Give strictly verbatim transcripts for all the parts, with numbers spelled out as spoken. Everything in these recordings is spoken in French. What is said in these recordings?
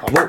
Bravo.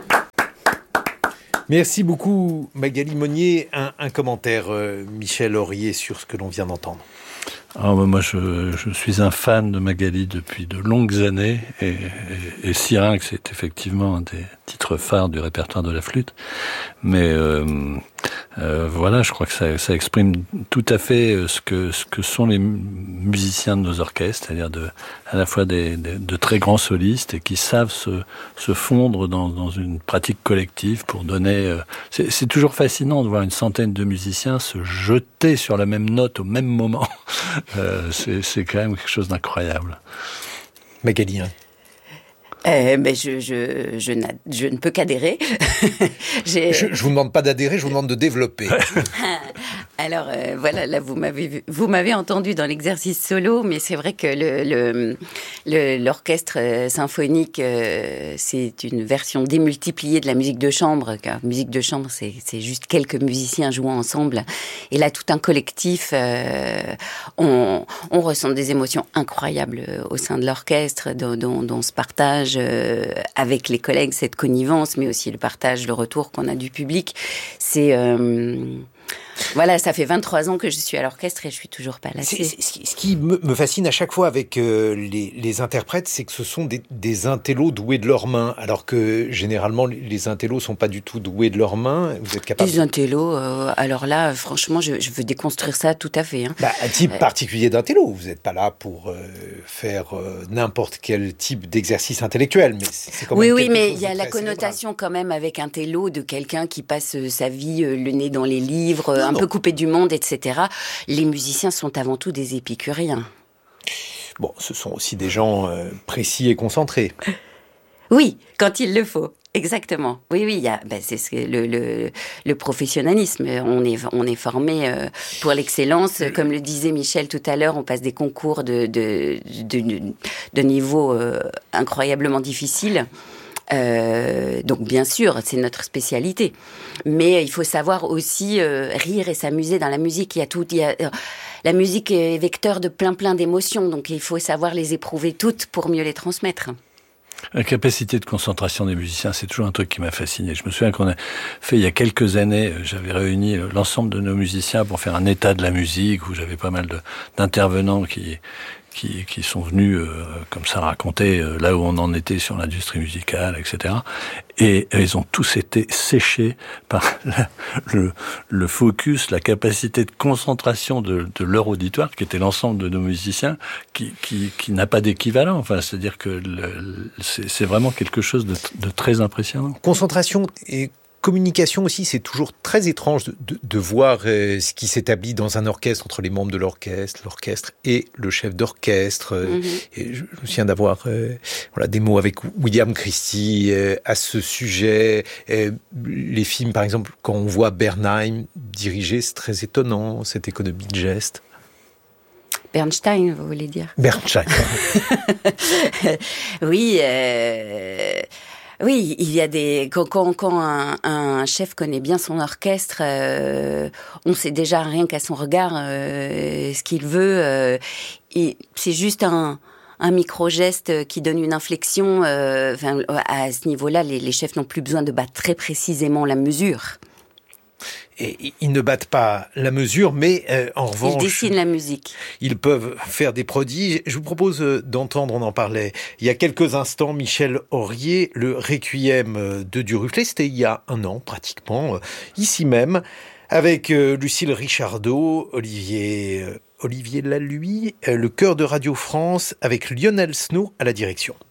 Merci beaucoup Magali Monnier. Un, un commentaire, euh, Michel Aurier, sur ce que l'on vient d'entendre. Ah, bah, moi, je, je suis un fan de Magali depuis de longues années, et, et, et Syrinx c'est effectivement un des titres phares du répertoire de la flûte. Mais euh, euh, voilà, je crois que ça, ça exprime tout à fait ce que ce que sont les musiciens de nos orchestres, c'est-à-dire de à la fois des, des de très grands solistes et qui savent se se fondre dans dans une pratique collective pour donner. Euh, c'est, c'est toujours fascinant de voir une centaine de musiciens se jeter sur la même note au même moment. Euh, c'est, c'est quand même quelque chose d'incroyable. Magali, hein. Euh, mais je, je, je, je ne peux qu'adhérer. J'ai... Je ne vous demande pas d'adhérer, je vous demande de développer. Alors euh, voilà, là vous m'avez vous m'avez entendu dans l'exercice solo, mais c'est vrai que le, le, le l'orchestre symphonique euh, c'est une version démultipliée de la musique de chambre. Car musique de chambre, c'est c'est juste quelques musiciens jouant ensemble, et là tout un collectif. Euh, on on ressent des émotions incroyables au sein de l'orchestre, dont, dont, dont on se partage euh, avec les collègues cette connivence, mais aussi le partage, le retour qu'on a du public. C'est euh, Voilà, ça fait vingt-trois ans que je suis à l'orchestre et je suis toujours pas lassée. C'est, c'est, ce qui me, me fascine à chaque fois avec euh, les, les interprètes, c'est que ce sont des, des intellos doués de leurs mains, alors que généralement les intellos sont pas du tout doués de leurs mains. Vous êtes capable. Des intellos, euh, alors là, franchement, je, je veux déconstruire ça tout à fait. Hein. Bah, un type euh... particulier d'intello. Vous n'êtes pas là pour euh, faire euh, n'importe quel type d'exercice intellectuel, mais c'est, c'est quand même. Oui, oui, mais il y a la connotation cérébral. Quand même avec intello de quelqu'un qui passe sa vie euh, le nez dans les livres. Non, un non. peu coupé du monde, et cetera. Les musiciens sont avant tout des épicuriens. Bon, ce sont aussi des gens euh, précis et concentrés. Oui, quand il le faut. Exactement. Oui, oui, il y a, ben, c'est ce que le, le, le professionnalisme. On est, on est formé euh, pour l'excellence. Comme le disait Michel tout à l'heure, on passe des concours de, de, de, de, de niveau euh, incroyablement difficiles. Euh, donc bien sûr, c'est notre spécialité. Mais il faut savoir aussi euh, rire et s'amuser dans la musique. Il y a tout. Il y a, euh, la musique est vecteur de plein plein d'émotions. Donc il faut savoir les éprouver toutes pour mieux les transmettre. La capacité de concentration des musiciens, c'est toujours un truc qui m'a fasciné. Je me souviens qu'on a fait il y a quelques années, j'avais réuni l'ensemble de nos musiciens pour faire un état de la musique, où j'avais pas mal de, d'intervenants qui qui, qui sont venus euh, comme ça raconter euh, là où on en était sur l'industrie musicale, et cetera. Et euh, ils ont tous été séchés par la, le, le focus, la capacité de concentration de, de leur auditoire, qui était l'ensemble de nos musiciens, qui, qui, qui n'a pas d'équivalent. Enfin, c'est-à-dire que le, c'est, c'est vraiment quelque chose de, de très impressionnant. Concentration et communication aussi, c'est toujours très étrange de, de, de voir euh, ce qui s'établit dans un orchestre entre les membres de l'orchestre, l'orchestre et le chef d'orchestre. Euh, mm-hmm. Et je, je me souviens d'avoir euh, voilà, des mots avec William Christie euh, à ce sujet. Euh, les films, par exemple, quand on voit Bernheim diriger, c'est très étonnant, cette économie de gestes. Bernstein, vous voulez dire? Bernstein. Oui, euh... Oui, il y a des quand quand, quand un, un chef connaît bien son orchestre, euh, on sait déjà rien qu'à son regard euh, ce qu'il veut. Euh, et c'est juste un un micro-geste qui donne une inflexion. Euh, enfin, à ce niveau-là, les, les chefs n'ont plus besoin de battre très précisément la mesure. Et ils ne battent pas la mesure, mais euh, en revanche... Ils dessinent la musique. Ils peuvent faire des prodiges. Je vous propose d'entendre, on en parlait il y a quelques instants, Michel Aurier, le Requiem de Duruflé. C'était il y a un an, pratiquement, ici même, avec euh, Lucille Richardot, Olivier, euh, Olivier Laluy, euh, le chœur de Radio France, avec Lionel Snow à la direction.